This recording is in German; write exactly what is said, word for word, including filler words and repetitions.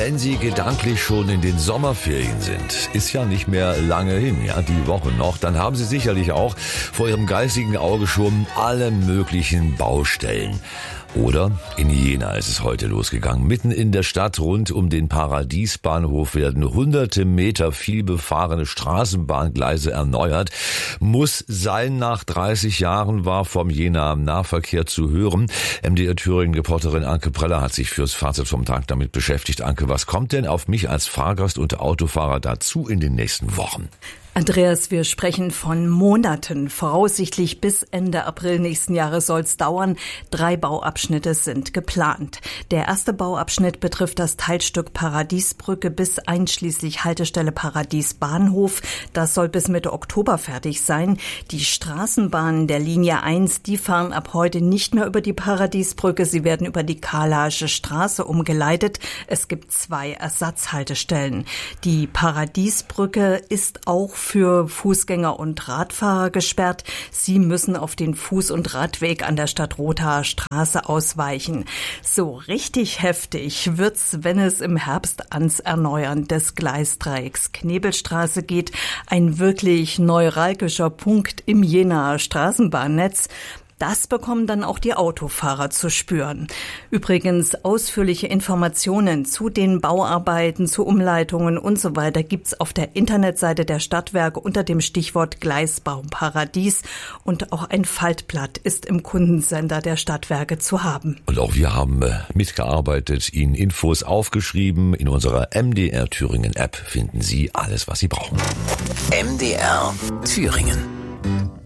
wenn Sie gedanklich schon in den Sommerferien sind. Ist ja nicht mehr lange hin, ja, die Woche noch. Dann haben Sie sicherlich auch vor Ihrem geistigen Auge schon alle möglichen Baustellen. Oder in Jena ist es heute losgegangen. Mitten in der Stadt rund um den Paradiesbahnhof werden hunderte Meter vielbefahrene Straßenbahngleise erneuert. Muss sein, nach dreißig Jahren war vom Jenaer Nahverkehr zu hören. M D R Thüringen-Reporterin Anke Preller hat sich fürs Fazit vom Tag damit beschäftigt. Anke, was kommt denn auf mich als Fahrgast und Autofahrer dazu in den nächsten Wochen? Andreas, wir sprechen von Monaten. Voraussichtlich bis Ende April nächsten Jahres soll es dauern. Drei Bauabschnitte sind geplant. Der erste Bauabschnitt betrifft das Teilstück Paradiesbrücke bis einschließlich Haltestelle Paradiesbahnhof. Das soll bis Mitte Oktober fertig sein. Die Straßenbahnen der Linie eins, die fahren ab heute nicht mehr über die Paradiesbrücke. Sie werden über die Karlaische Straße umgeleitet. Es gibt zwei Ersatzhaltestellen. Die Paradiesbrücke ist auch für Fußgänger und Radfahrer gesperrt. Sie müssen auf den Fuß- und Radweg an der Stadtrothaer Straße ausweichen. So richtig heftig wird's, wenn es im Herbst ans Erneuern des Gleisdreiecks Knebelstraße geht. Ein wirklich neuralgischer Punkt im Jenaer Straßenbahnnetz. Das bekommen dann auch die Autofahrer zu spüren. Übrigens, ausführliche Informationen zu den Bauarbeiten, zu Umleitungen und so weiter gibt's auf der Internetseite der Stadtwerke unter dem Stichwort Gleisbau Paradies. Und auch ein Faltblatt ist im Kundensender der Stadtwerke zu haben. Und auch wir haben mitgearbeitet, Ihnen Infos aufgeschrieben. In unserer M D R Thüringen App finden Sie alles, was Sie brauchen. M D R Thüringen.